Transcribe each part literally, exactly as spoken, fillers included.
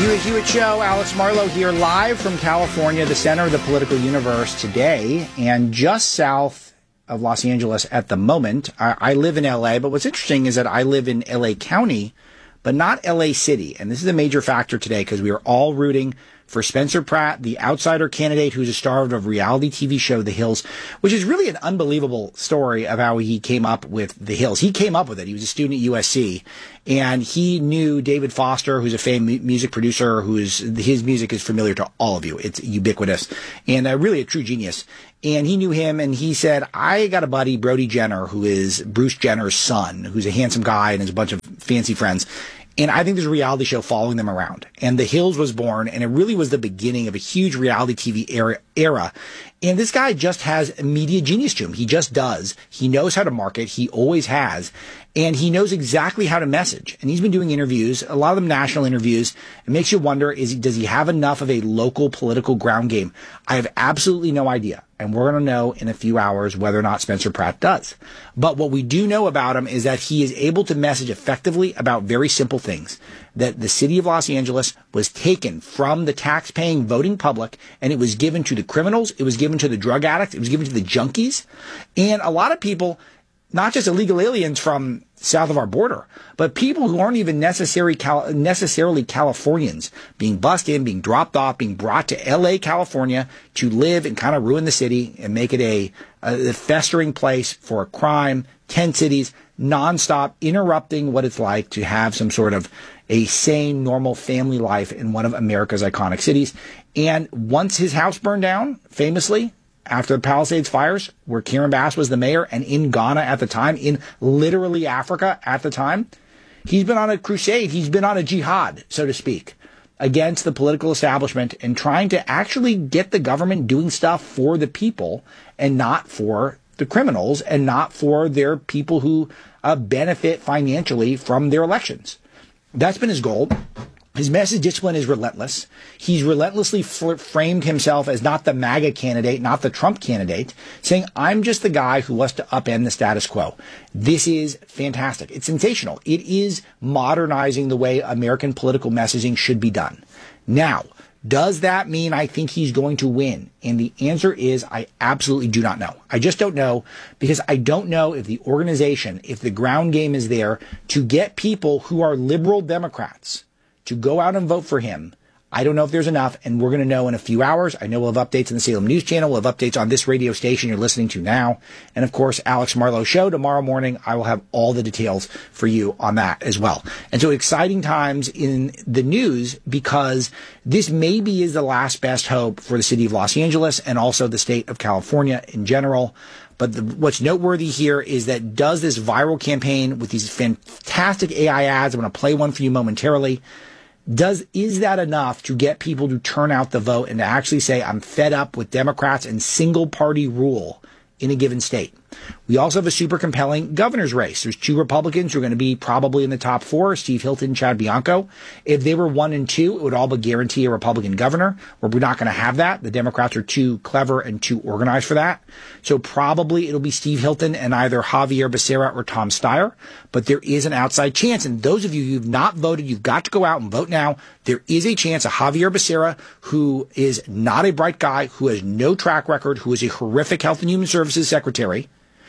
Hewitt Hewitt Show, Alex Marlowe here, live from California, the center of the political universe today, and just south of Los Angeles at the moment. I, I live in L A, but what's interesting is that I live in L A County, but not L A City. And this is a major factor today because we are all rooting for Spencer Pratt, the outsider candidate who's a star of a reality T V show, The Hills, which is really an unbelievable story of how he came up with The Hills. He came up with it. He was a student at U S C, and he knew David Foster, who's a famed music producer, who's his music is familiar to all of you. It's ubiquitous and uh, really a true genius. And he knew him, and he said, I got a buddy, Brody Jenner, who is Bruce Jenner's son, who's a handsome guy and has a bunch of fancy friends. And I think there's a reality show following them around. And The Hills was born, and it really was the beginning of a huge reality T V era. era. And this guy just has media genius to him. He just does. He knows how to market. He always has. And he knows exactly how to message. And he's been doing interviews, a lot of them national interviews. It makes you wonder, is he, does he have enough of a local political ground game? I have absolutely no idea. And we're going to know in a few hours whether or not Spencer Pratt does. But what we do know about him is that he is able to message effectively about very simple things. That the city of Los Angeles was taken from the tax-paying voting public, and it was given to the criminals, it was given to the drug addicts, it was given to the junkies. And a lot of people, not just illegal aliens from south of our border, but people who aren't even necessary, Cal- necessarily Californians, being bussed in, being dropped off, being brought to L A, California to live and kind of ruin the city and make it a, a festering place for crime, tent cities, nonstop, interrupting what it's like to have some sort of a sane, normal family life in one of America's iconic cities. And once his house burned down, famously, after the Palisades fires, where Karen Bass was the mayor and in Ghana at the time, in literally Africa at the time, he's been on a crusade. He's been on a jihad, so to speak, against the political establishment and trying to actually get the government doing stuff for the people and not for the criminals and not for their people who uh, benefit financially from their elections. That's been his goal. His message discipline is relentless. He's relentlessly fl- framed himself as not the MAGA candidate, not the Trump candidate, saying, I'm just the guy who wants to upend the status quo. This is fantastic. It's sensational. It is modernizing the way American political messaging should be done. Now, does that mean I think he's going to win? And the answer is I absolutely do not know. I just don't know because I don't know if the organization, if the ground game is there to get people who are liberal Democrats to go out and vote for him. I don't know if there's enough, and we're going to know in a few hours. I know we'll have updates on the Salem News Channel. We'll have updates on this radio station you're listening to now. And, of course, Alex Marlowe Show tomorrow morning. I will have all the details for you on that as well. And so exciting times in the news because this maybe is the last best hope for the city of Los Angeles and also the state of California in general. But the, what's noteworthy here is that does this viral campaign with these fantastic A I ads, I'm going to play one for you momentarily, Does is that enough to get people to turn out the vote and to actually say, I'm fed up with Democrats and single party rule in a given state? We also have a super compelling governor's race. There's two Republicans who are going to be probably in the top four, Steve Hilton, Chad Bianco. If they were one and two, it would all but guarantee a Republican governor. Well, we're not going to have that. The Democrats are too clever and too organized for that. So probably it'll be Steve Hilton and either Javier Becerra or Tom Steyer. But there is an outside chance. And those of you who've not voted, you've got to go out and vote now. There is a chance of Javier Becerra, who is not a bright guy, who has no track record, who is a horrific Health and Human Services secretary,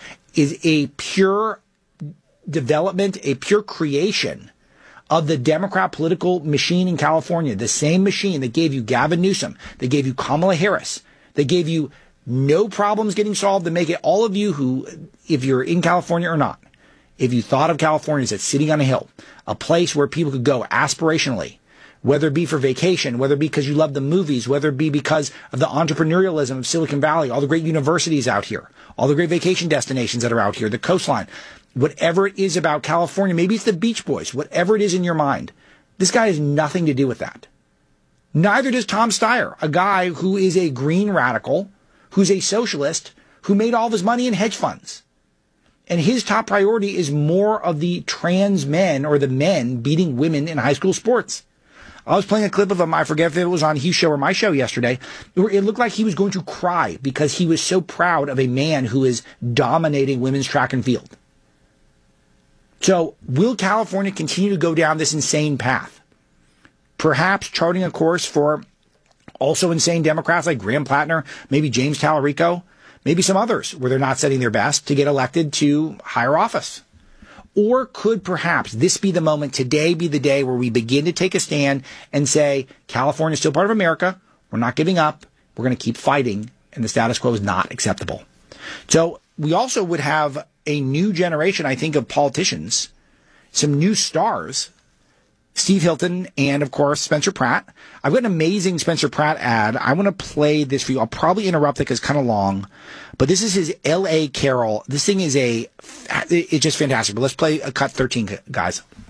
is a pure development, a pure creation of the Democrat political machine in California, the same machine that gave you Gavin Newsom, that gave you Kamala Harris, that gave you no problems getting solved, to make it all of you who, if you're in California or not, if you thought of California as sitting on a hill, a place where people could go aspirationally, whether it be for vacation, whether it be because you love the movies, whether it be because of the entrepreneurialism of Silicon Valley, all the great universities out here, all the great vacation destinations that are out here, the coastline, whatever it is about California, maybe it's the Beach Boys, whatever it is in your mind, this guy has nothing to do with that. Neither does Tom Steyer, a guy who is a green radical, who's a socialist, who made all of his money in hedge funds. And his top priority is more of the trans men or the men beating women in high school sports. I was playing a clip of him, I forget if it was on Hughes' show or my show yesterday, where it looked like he was going to cry because he was so proud of a man who is dominating women's track and field. So will California continue to go down this insane path? perhaps charting a course for also insane Democrats like Graham Plattner, maybe James Tallarico, maybe some others where they're not setting their best to get elected to higher office? Or could perhaps this be the moment, today be the day where we begin to take a stand and say, California is still part of America. We're not giving up. We're going to keep fighting. And the status quo is not acceptable. So we also would have a new generation, I think, of politicians, some new stars, Steve Hilton and, of course, Spencer Pratt. I've got an amazing Spencer Pratt ad. I want to play this for you. I'll probably interrupt it because it's kind of long. But this is his L A Carol. This thing is a, it's just fantastic. But let's play a cut thirteen, guys.